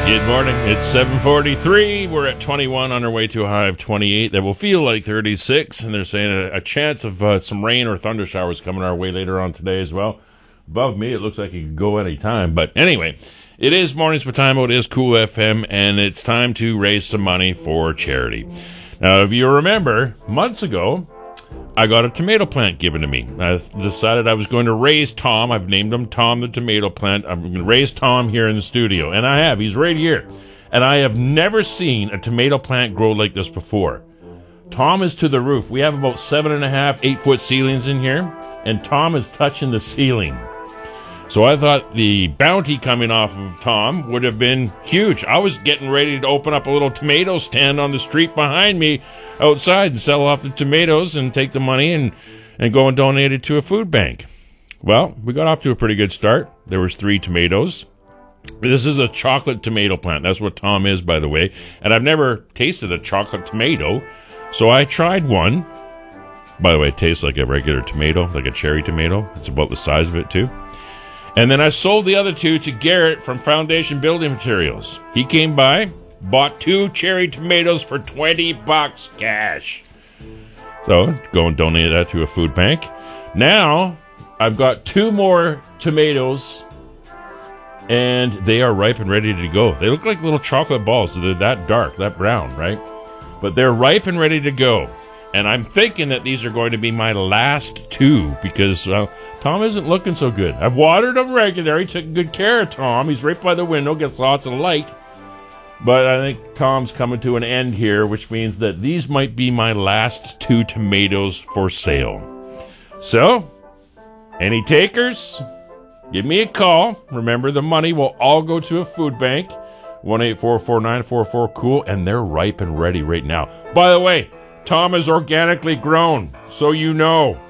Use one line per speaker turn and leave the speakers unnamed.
Good morning. It's 7:43. We're at 21 on our way to a high of 28 that will feel like 36, and they're saying a chance of some rain or thunder showers coming our way later on today as well. Above me, it looks like it could go any time. But anyway, it is Mornings with Time. It is Cool FM, and it's time to raise some money for charity. Now, if you remember, months ago, I got a tomato plant given to me. I decided I was going to raise Tom. I've named him Tom the tomato plant. I'm going to raise Tom here in the studio, and I have. He's right here. And I have never seen a tomato plant grow like this before. Tom is to the roof. We have about 7.5, 8-foot ceilings in here, and Tom is touching the ceiling. So I thought the bounty coming off of Tom would have been huge. I was getting ready to open up a little tomato stand on the street behind me outside and sell off the tomatoes and take the money and go and donate it to a food bank. Well, we got off to a pretty good start. There was 3 tomatoes. This is a chocolate tomato plant. That's what Tom is, by the way. And I've never tasted a chocolate tomato, so I tried one. By the way, it tastes like a regular tomato, like a cherry tomato. It's about the size of it, too. And then I sold the other 2 to Garrett from Foundation Building Materials. He came by, bought 2 cherry tomatoes for $20 cash. So, go and donate that to a food bank. Now, I've got 2 more tomatoes, and they are ripe and ready to go. They look like little chocolate balls. They're that dark, that brown, right? But they're ripe and ready to go. And I'm thinking that these are going to be my last 2 because Tom isn't looking so good. I've watered him regular. He took good care of Tom. He's right by the window, gets lots of light. But I think Tom's coming to an end here, which means that these might be my last 2 tomatoes for sale. So, any takers? Give me a call. Remember, the money will all go to a food bank. 1-844-944-COOL, and they're ripe and ready right now. By the way, Tom is organically grown, so you know.